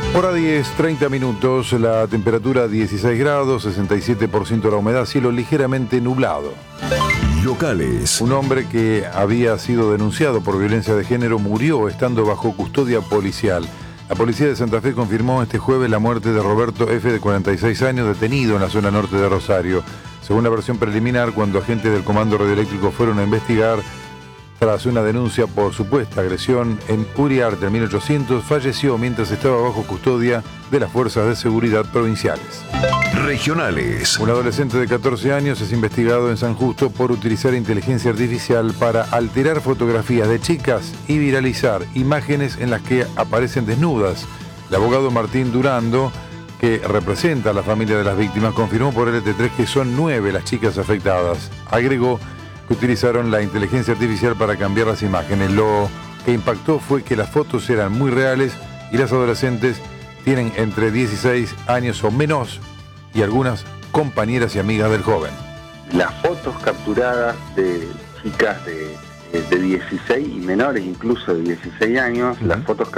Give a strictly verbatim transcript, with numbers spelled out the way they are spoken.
Hora diez, treinta minutos, la temperatura dieciséis grados, sesenta y siete por ciento la humedad, cielo ligeramente nublado. Locales. Un hombre que había sido denunciado por violencia de género murió estando bajo custodia policial. La policía de Santa Fe confirmó este jueves la muerte de Roberto F., de cuarenta y seis años, detenido en la zona norte de Rosario. Según la versión preliminar, cuando agentes del Comando Radioeléctrico fueron a investigar tras una denuncia por supuesta agresión en Uriarte en mil ochocientos, falleció mientras estaba bajo custodia de las fuerzas de seguridad provinciales. Regionales. Un adolescente de catorce años es investigado en San Justo por utilizar inteligencia artificial para alterar fotografías de chicas y viralizar imágenes en las que aparecen desnudas. El abogado Martín Durando, que representa a la familia de las víctimas, confirmó por L T tres que son nueve las chicas afectadas. Agregó que utilizaron la inteligencia artificial para cambiar las imágenes. Lo que impactó fue que las fotos eran muy reales y las adolescentes tienen entre dieciséis años o menos y algunas compañeras y amigas del joven. Las fotos capturadas de chicas de, de dieciséis y menores incluso de dieciséis años, uh-huh. Las fotos